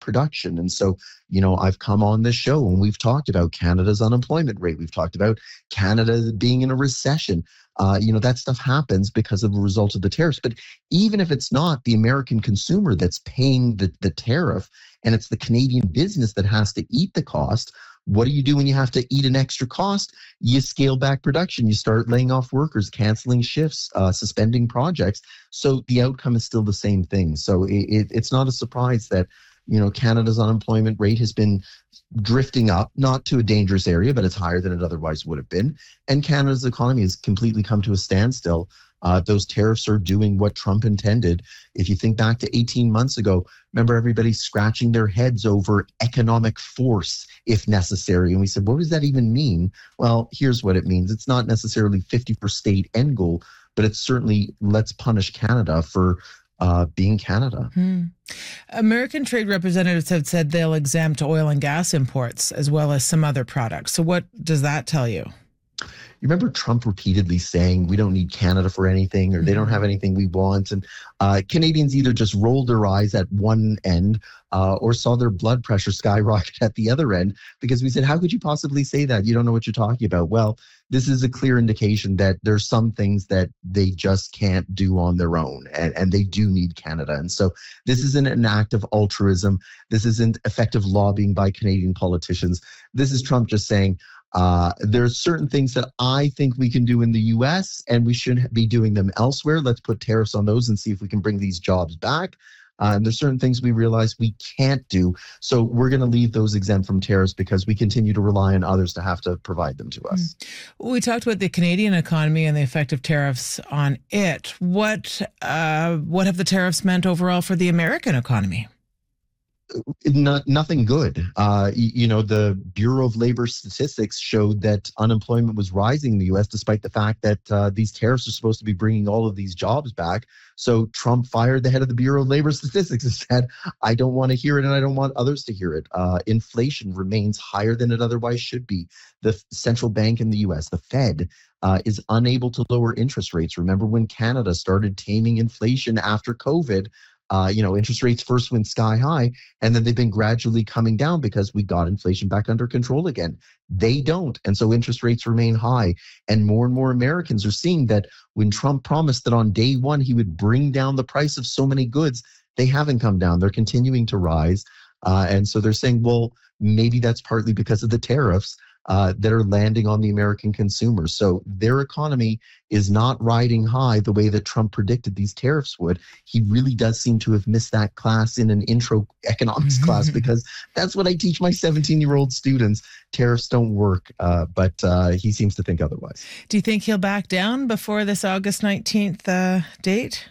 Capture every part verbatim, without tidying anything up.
production. And so, you know, I've come on this show and we've talked about Canada's unemployment rate. We've talked about Canada being in a recession. Uh, you know, that stuff happens because of the result of the tariffs. But even if it's not the American consumer that's paying the, the tariff, and it's the Canadian business that has to eat the cost, what do you do when you have to eat an extra cost? You scale back production. You start laying off workers, canceling shifts, uh, suspending projects. So the outcome is still the same thing. So it, it, it's not a surprise that, you know, Canada's unemployment rate has been drifting up, not to a dangerous area, but it's higher than it otherwise would have been. And Canada's economy has completely come to a standstill. Uh, those tariffs are doing what Trump intended. If you think back to eighteen months ago, remember everybody scratching their heads over economic force if necessary. And we said, what does that even mean? Well, here's what it means. It's not necessarily fifty per state end goal, but it's certainly let's punish Canada for uh, being Canada. Hmm. American trade representatives have said they'll exempt oil and gas imports as well as some other products. So what does that tell you? You remember Trump repeatedly saying we don't need Canada for anything, or they don't have anything we want. And uh, Canadians either just rolled their eyes at one end uh, or saw their blood pressure skyrocket at the other end, because we said, how could you possibly say that? You don't know what you're talking about. Well, this is a clear indication that there's some things that they just can't do on their own, and, and they do need Canada. And so this isn't an act of altruism. This isn't effective lobbying by Canadian politicians. This is Trump just saying, Uh, there are certain things that I think we can do in the U S and we should be doing them elsewhere. Let's put tariffs on those and see if we can bring these jobs back. Uh, and there's certain things we realize we can't do. So we're going to leave those exempt from tariffs because we continue to rely on others to have to provide them to us. Mm. We talked about the Canadian economy and the effect of tariffs on it. What, uh, what have the tariffs meant overall for the American economy? Not, nothing good. Uh, you, you know, the Bureau of Labor Statistics showed that unemployment was rising in the U S despite the fact that uh, these tariffs are supposed to be bringing all of these jobs back. So Trump fired the head of the Bureau of Labor Statistics and said, I don't want to hear it and I don't want others to hear it. Uh, inflation remains higher than it otherwise should be. The central bank in the U S, the Fed, uh, is unable to lower interest rates. Remember when Canada started taming inflation after COVID? Uh, you know, interest rates first went sky high, and then they've been gradually coming down because we got inflation back under control again. They don't. And so interest rates remain high. And more and more Americans are seeing that when Trump promised that on day one he would bring down the price of so many goods, they haven't come down. They're continuing to rise. Uh, and so they're saying, well, maybe that's partly because of the tariffs uh, that are landing on the American consumer. So their economy is not riding high the way that Trump predicted these tariffs would. He really does seem to have missed that class in an intro economics class, because that's what I teach my seventeen-year-old students. Tariffs don't work, uh, but uh, he seems to think otherwise. Do you think he'll back down before this August nineteenth uh, date?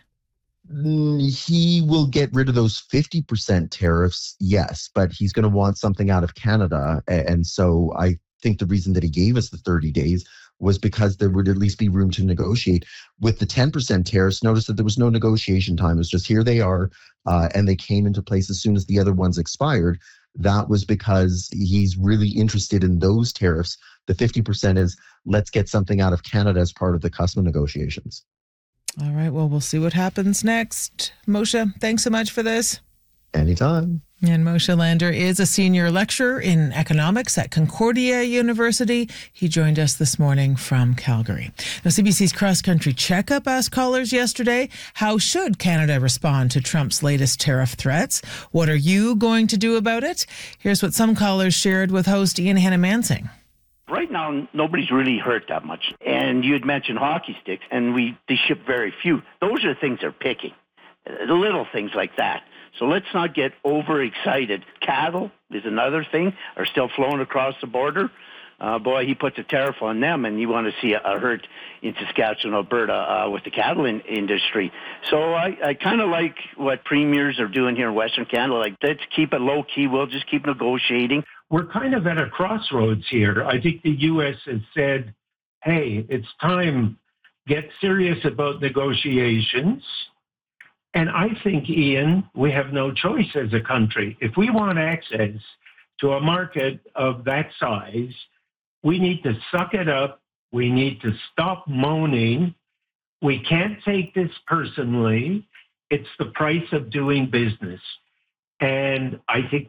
He will get rid of those fifty percent tariffs, yes, but he's going to want something out of Canada. And so I think the reason that he gave us the thirty days was because there would at least be room to negotiate. With the ten percent tariffs, notice that there was no negotiation time. It was just here they are, uh, and they came into place as soon as the other ones expired. That was because he's really interested in those tariffs. The fifty percent is, let's get something out of Canada as part of the customs negotiations. All right, well, we'll see what happens next. Moshe, thanks so much for this. Anytime. And Moshe Lander is a senior lecturer in economics at Concordia University. He joined us this morning from Calgary. Now, C B C's Cross Country Checkup asked callers yesterday, how should Canada respond to Trump's latest tariff threats? What are you going to do about it? Here's what some callers shared with host Ian Hannah-Mansing. Right now, nobody's really hurt that much. And you had mentioned hockey sticks, and we they ship very few. Those are the things they're picking, the little things like that. So let's not get overexcited. Cattle is another thing, are still flowing across the border. Uh, boy, he puts a tariff on them, and you want to see a, a hurt in Saskatchewan, Alberta, uh, with the cattle in, industry. So I, I kind of like what premiers are doing here in Western Canada. Like, let's keep it low-key. We'll just keep negotiating. We're kind of at a crossroads here. I think the U S has said, hey, it's time, get serious about negotiations. And I think, Ian, we have no choice as a country. If we want access to a market of that size, we need to suck it up. We need to stop moaning. We can't take this personally. It's the price of doing business. And I think